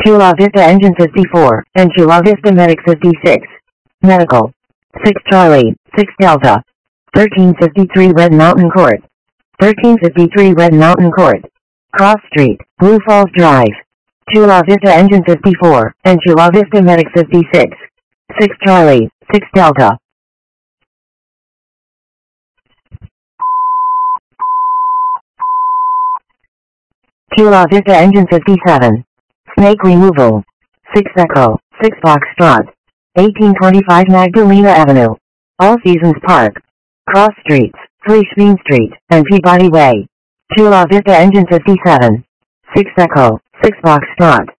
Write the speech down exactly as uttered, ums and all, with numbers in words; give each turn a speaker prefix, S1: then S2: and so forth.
S1: Chula Vista Engine fifty-four, and Chula Vista Medic fifty-six. Medical. six Charlie, six Delta. thirteen fifty-three Red Mountain Court. thirteen fifty-three Red Mountain Court. Cross Street, Blue Falls Drive. Chula Vista Engine fifty-four, and Chula Vista Medic fifty-six. six Charlie, six Delta. Chula Vista Engine fifty-seven. Snake Removal. six Echo, six Foxtrot. eighteen twenty-five Magdalena Avenue. All Seasons Park. Cross Streets, Fleischbein Street, and Peabody Way. Chula Vista Engine fifty-seven. six Echo, six Foxtrot.